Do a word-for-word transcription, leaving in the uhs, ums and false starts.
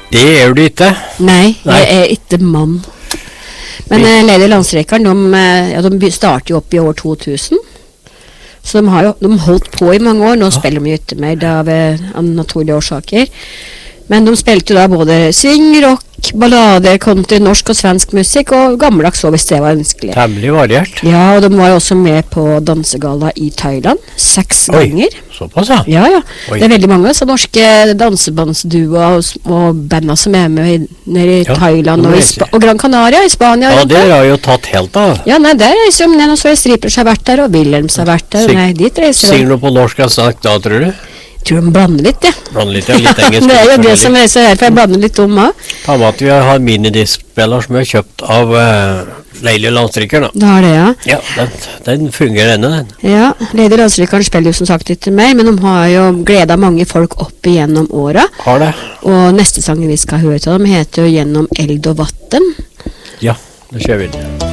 Det er du ikke. Nei, Nei. jeg er ikke mann. Men uh, Lady Landstrekeren, de, uh, ja, de starter jo opp i år to tusen. Så de har jo de holdt på i mange år. Nå Ja. spiller de jo ikke mer av uh, naturlige årsaker. Men de spilte jo da både swing, rock, ballader, country, norsk og svensk musikk, og gammeldags så hvis det var ønskelig. Temmelig variert. Ja, og de var jo også med på dansegala i Thailand, seks Oi. ganger. Såpass, ja. Ja, ja. Oi. Det er veldig mange så norske dansebandsduer og, s- og banda som er med i, nede i Ja, Thailand det og, må i jeg si. Spa og Gran Canaria i Spania. Ja, rundt det der. har jo tatt helt av. Ja, nei, der reiser de ned, og så er Stripers har vært der, og Wilhelms har vært der. Sig- Nei, dit reiser Sier de. noe på norsk og sagt da, tror du? Jeg tror de blander litt, ja. Blander litt, ja, litt engelsk. det er jo det forskjellig. som reiser her, for jeg blander litt om også. Ta med at vi har minidiskspiller som er kjøpt av uh, Leili Landstryker, da. Det har det, ja. Ja, den, den fungerer ennå, den. Ja, Lady Landstrykeren spiller jo som sagt ikke mer, men de har jo gledet mange folk opp igjennom åra. Har det? Og neste sang vi skal høre til dem heter jo Gjennom eld og vatten. Ja, det kjører vi.